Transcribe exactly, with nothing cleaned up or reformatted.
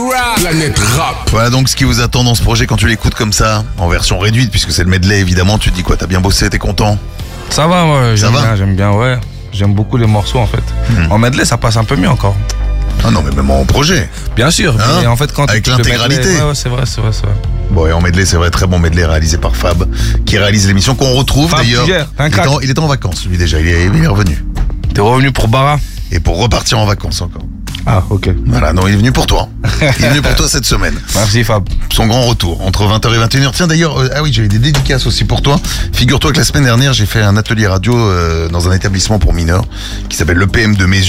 Planète Rap. Voilà donc ce qui vous attend dans ce projet quand tu l'écoutes comme ça, en version réduite, puisque c'est le medley évidemment. Tu te dis quoi? T'as bien bossé, t'es content? Ça va, ouais, j'aime va bien, j'aime bien, ouais. J'aime beaucoup les morceaux en fait. Hmm. En medley, ça passe un peu mieux encore. Ah non, mais même en projet. Bien sûr, Hein mais en fait quand Avec tu écoutes le l'intégralité. medley, ouais, ouais, c'est vrai, c'est vrai, c'est vrai. Bon, et en medley, c'est vrai, très bon medley réalisé par Fab, qui réalise l'émission qu'on retrouve Fab, d'ailleurs. tu gères, t'es un Il, crack. était en- il était en vacances lui déjà, il est, il est revenu. T'es revenu pour Bara? Et pour repartir en vacances encore. Ah, ok. Voilà, non, il est venu pour toi. Il est venu pour toi cette semaine. Merci Fab. Son grand retour, entre vingt heures et vingt et une heures. Tiens d'ailleurs, euh, ah oui, j'avais des dédicaces aussi pour toi. Figure-toi que la semaine dernière, j'ai fait un atelier radio euh, dans un établissement pour mineurs qui s'appelle l'E P M de Mes